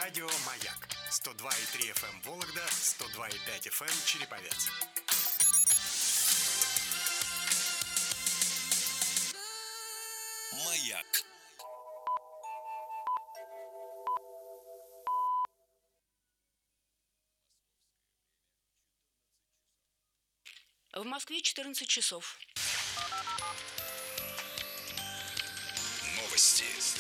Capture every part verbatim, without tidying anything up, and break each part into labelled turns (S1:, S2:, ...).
S1: Радио «Маяк» сто два и три эф эм Вологда, сто два и пять эф эм Череповец.
S2: «Маяк».
S3: В Москве четырнадцать часов.
S2: Новости.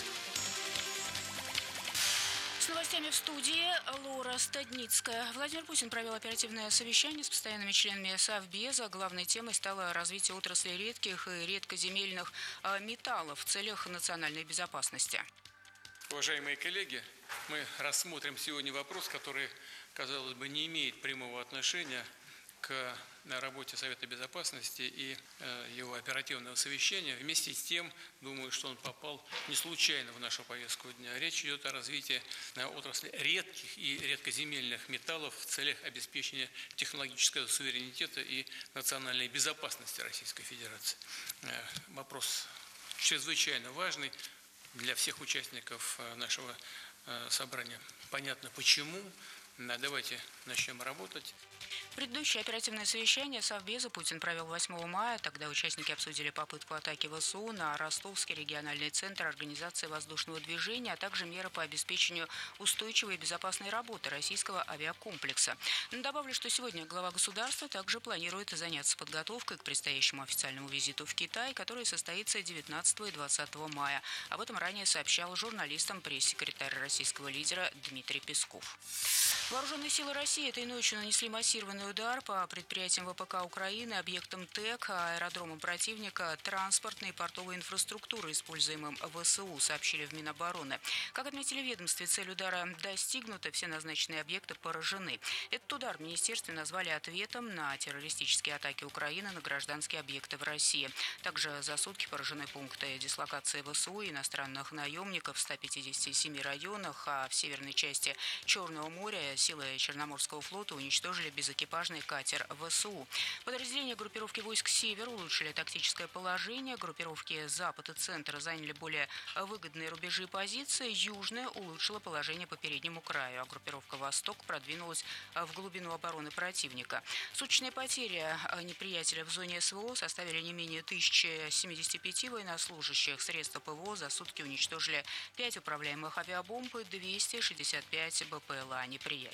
S3: С новостями в студии Лора Стадницкая. Владимир Путин провел оперативное совещание с постоянными членами Совбеза. Главной темой стало развитие отрасли редких и редкоземельных металлов в целях национальной безопасности.
S4: Уважаемые коллеги, мы рассмотрим сегодня вопрос, который, казалось бы, не имеет прямого отношения к работе Совета Безопасности и его оперативного совещания. Вместе с тем, думаю, что он попал не случайно в нашу повестку дня. Речь идет о развитии отрасли редких и редкоземельных металлов в целях обеспечения технологического суверенитета и национальной безопасности Российской Федерации. Вопрос чрезвычайно важный для всех участников нашего собрания. Понятно, почему. Давайте начнем работать.
S3: Предыдущее оперативное совещание Совбеза Путин провел восьмого мая. Тогда участники обсудили попытку атаки ВСУ на Ростовский региональный центр организации воздушного движения, а также меры по обеспечению устойчивой и безопасной работы российского авиакомплекса. Но добавлю, что сегодня глава государства также планирует заняться подготовкой к предстоящему официальному визиту в Китай, который состоится девятнадцатого и двадцатого мая. Об этом ранее сообщал журналистам пресс-секретарь российского лидера Дмитрий Песков. Вооруженные силы России этой ночью нанесли массированный удар по предприятиям ВПК Украины, объектам ТЭК, аэродромам противника, транспортной и портовой инфраструктуры, используемым ВСУ, сообщили в Минобороны. Как отметили в ведомстве, цель удара достигнута, все назначенные объекты поражены. Этот удар в министерстве назвали ответом на террористические атаки Украины на гражданские объекты в России. Также за сутки поражены пункты дислокации ВСУ и иностранных наемников в ста пятидесяти семи районах, а в северной части Черного моря силы Черноморского флота уничтожили безэкипажный катер ВСУ. Подразделения группировки войск «Север» улучшили тактическое положение. Группировки «Запад» и «Центр» заняли более выгодные рубежи и позиции. «Южная» улучшила положение по переднему краю, а группировка «Восток» продвинулась в глубину обороны противника. Суточные потери неприятеля в зоне СВО составили не менее тысячи семидесяти пяти военнослужащих. Средства ПВО за сутки уничтожили пять управляемых авиабомб и двести шестьдесят пять БПЛА неприятеля.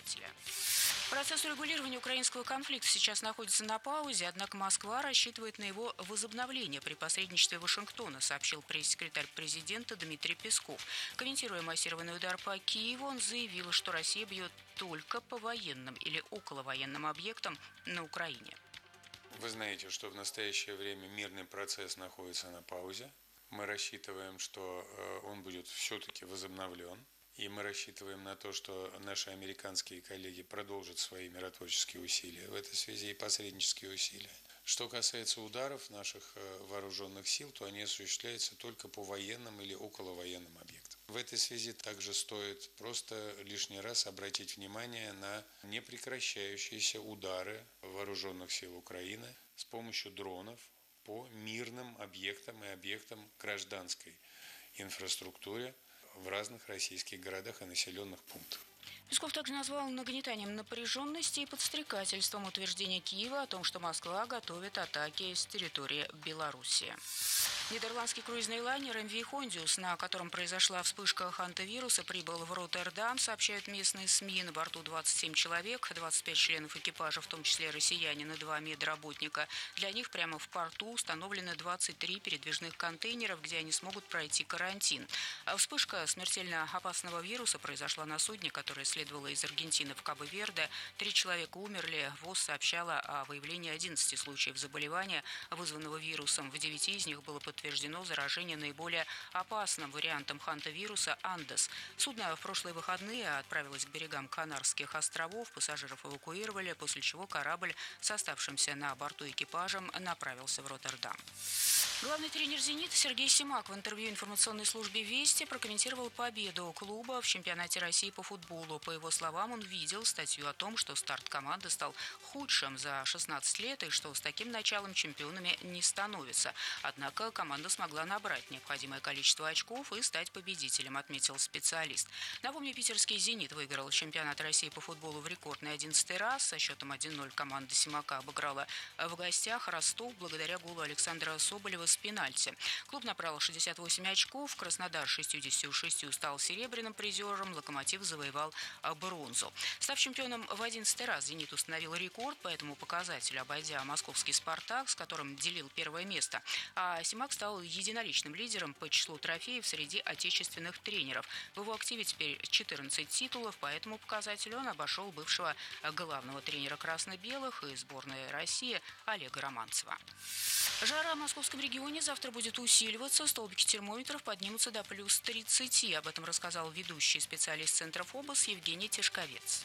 S3: Процесс урегулирования украинского конфликта сейчас находится на паузе, однако Москва рассчитывает на его возобновление при посредничестве Вашингтона, сообщил пресс-секретарь президента Дмитрий Песков. Комментируя массированный удар по Киеву, он заявил, что Россия бьет только по военным или околовоенным объектам на Украине.
S5: Вы знаете, что в настоящее время мирный процесс находится на паузе. Мы рассчитываем, что он будет все-таки возобновлен. И мы рассчитываем на то, что наши американские коллеги продолжат свои миротворческие усилия в этой связи и посреднические усилия. Что касается ударов наших вооруженных сил, то они осуществляются только по военным или околовоенным объектам. В этой связи также стоит просто лишний раз обратить внимание на непрекращающиеся удары вооруженных сил Украины с помощью дронов по мирным объектам и объектам гражданской инфраструктуры в разных российских городах и населенных пунктах.
S3: Песков также назвал нагнетанием напряженности и подстрекательством утверждение Киева о том, что Москва готовит атаки с территории Белоруссии. Нидерландский круизный лайнер эм ви Хондиус, на котором произошла вспышка хантавируса, прибыл в Роттердам, сообщают местные СМИ. На борту двадцать семь человек, двадцать пять членов экипажа, в том числе россиянин и два медработника. Для них прямо в порту установлены двадцать три передвижных контейнеров, где они смогут пройти карантин. А вспышка смертельно опасного вируса произошла на судне, которое следовало из Аргентины в Кабо-Верде. Три человека умерли. ВОЗ сообщала о выявлении одиннадцати случаев заболевания, вызванного вирусом. В девяти из них было подтверждено подтверждено заражение наиболее опасным вариантом хантавируса Андес. Судно в прошлые выходные отправилось к берегам Канарских островов. Пассажиров эвакуировали, после чего корабль с оставшимся на борту экипажем направился в Роттердам. Главный тренер «Зенита» Сергей Симак в интервью информационной службе «Вести» прокомментировал победу клуба в чемпионате России по футболу. По его словам, он видел статью о том, что старт команды стал худшим за шестнадцать лет и что с таким началом чемпионами не становится. Однако команда команда смогла набрать необходимое количество очков и стать победителем, отметил специалист. Напомню, питерский «Зенит» выиграл чемпионат России по футболу в рекордный одиннадцатый раз. Со счетом один ноль команда «Симака» обыграла в гостях Ростов благодаря голу Александра Соболева с пенальти. Клуб набрал шестьдесят восемь очков, Краснодар шестьдесят шесть стал серебряным призером, Локомотив завоевал бронзу. Став чемпионом в одиннадцатый раз, «Зенит» установил рекорд по этому показателю, обойдя московский «Спартак», с которым делил первое место. А «Симак» стал единоличным лидером по числу трофеев среди отечественных тренеров. В его активе теперь четырнадцать титулов, по этому показателю он обошел бывшего главного тренера красно-белых и сборной России Олега Романцева. Жара в московском регионе завтра будет усиливаться. Столбики термометров поднимутся до плюс тридцати. Об этом рассказал ведущий специалист Центра ФОБОС Евгений Тишковец.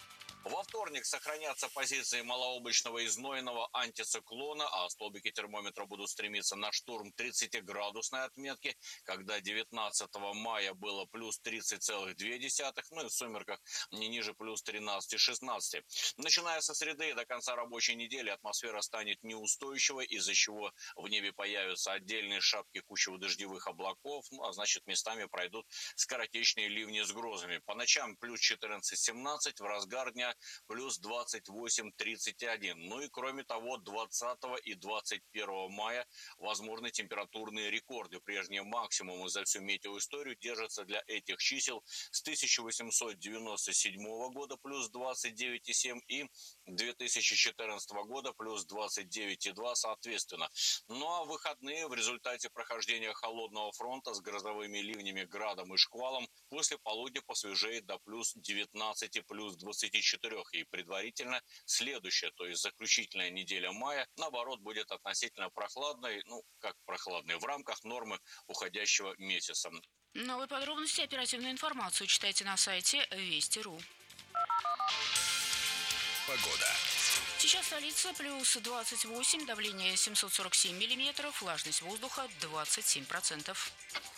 S2: Во вторник сохранятся позиции малооблачного и знойного антициклона, а столбики термометра будут стремиться на штурм тридцатиградусной отметки, когда девятнадцатого мая было плюс тридцать целых две десятых, ну и в сумерках не ниже плюс тринадцати-шестнадцати. Начиная со среды до конца рабочей недели атмосфера станет неустойчивой, из-за чего в небе появятся отдельные шапки кучево-дождевых облаков, ну а значит местами пройдут скоротечные ливни с грозами. По ночам плюс четырнадцать-семнадцать, в разгар дня плюс двадцать восемь тридцать один. Ну и кроме того, двадцатого и двадцать первого мая возможны температурные рекорды. Прежние максимумы за всю метеоисторию держатся для этих чисел с тысяча восемьсот девяносто седьмого года плюс двадцать девять и семь и две тысячи четырнадцатого года плюс двадцать девять и два соответственно. Ну а в выходные в результате прохождения холодного фронта с грозовыми ливнями, градом и шквалом после полудня посвежеет до плюс девятнадцати, плюс двадцати четырёх. И предварительно следующая, то есть заключительная неделя мая, наоборот, будет относительно прохладной, ну, как прохладной, в рамках нормы уходящего месяца.
S3: Новые подробности и оперативную информацию читайте на сайте Вести точка ру.
S1: Погода.
S3: Сейчас столица плюс двадцать восемь, давление семьсот сорок семь миллиметров, влажность воздуха двадцать семь процентов.